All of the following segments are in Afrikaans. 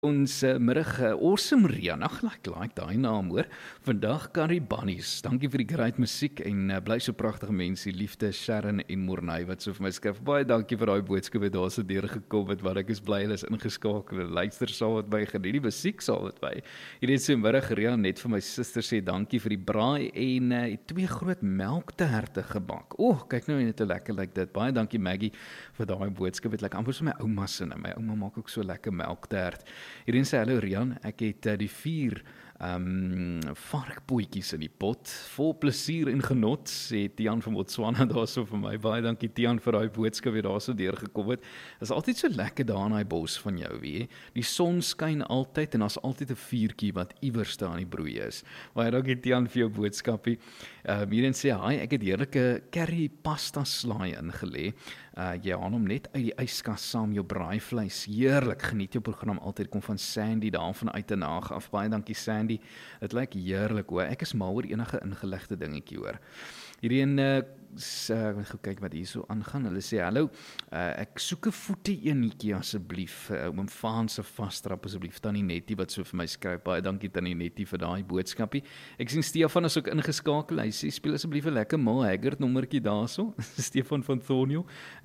Ons middag, awesome Rian, ag, like daai naam hoor. Vandag Curry Bunnies, dankie vir die great musiek en bly so pragtige mense, die liefde Sharon en Morney wat so vir my skryf. Baie dankie vir daai boodskap wat daar so deurgekom het, wat ek is bly hulle is ingeskakel. Luister saam met my, geniet die musiek saam met my. Hierdie so middag Rian net vir my suster sê dankie vir die braai en twee groot melkterte gebak. Kyk nou net hoe lekker lyk dit. Baie dankie Maggie vir daai boodskap. Dit lyk amper so my ouma se. My ouma maak ook so lekker melktert. Hierin sê, hallo Rian, ek het die 4 varkpootjies in die pot, vol plesier en genot, sê Tian van Botswana daar so vir my. Baie dankie Tian vir daai boodskap wat daar so deurgekom het. Dit is altyd so lekker daar in daai bos van jou, weet jy. Die son skyn altyd en daar's altyd 'n vuurtjie wat iewers daar aan die broei is. Baie dankie Tian vir jou boodskapie. Hierin sê, hi, ek het heerlike curry pasta slaai ingelê. Jy haal hom net uit die yskas saam jou braaivleis. Heerlik, geniet jou program altyd. Kom van Sandy daarvan uit en Haag af. Baie dankie Sandy. Dit lyk heerlik hoor. Ek is mal oor enige ingelegde dingetjie hoor. Hierdie ek gaan kyk wat hier so aangaan. Hulle sê hallo, ek soek 'n voete enetjie asseblief. Oom Vaan se vasdrap asseblief. Tannie Nettie wat so vir my skryf. Baie dankie Tannie Nettie vir daai boodskapie. Ek sien Stefan is ook ingeskakel. Hy sê speel asseblief 'n lekker Ma Haggard nommertjie daarso. Stefan van Thornio.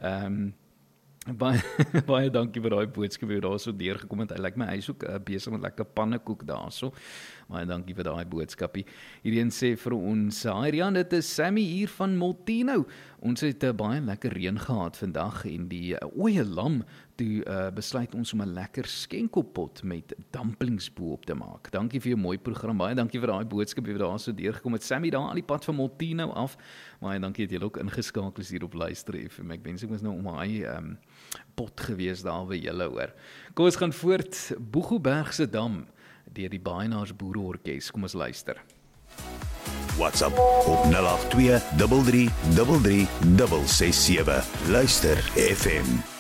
Baie dankie vir daai boodskap wat daar so deurgekom het. Hy lyk my hy is ook besig met lekker pannekoek daarso. Baie dankie vir daai boodskapie. Hierdie sê vir ons, hi Rian, dit is Sammy hier van Multino. Ons het baie lekker reën gehad vandag en die ooe lam toe besluit ons om 'n lekker skenkelpot met dumplings bo-op te maak. Dankie vir jou mooi program. Baie dankie vir daai boodskap wat daar so deurgekom het. Sammy daar aan die pad van Multino af. Baie dankie dat jy ook ingeskakel is hier op Luister FM. Ek wens ek was nou om hy pot gewees daar by julle hoor. Kom ons gaan voort. Boegobergse Dam deur die Baaienaars Boereorkes. Kom ons luister. WhatsApp op 082 33 33 667. Luister FM.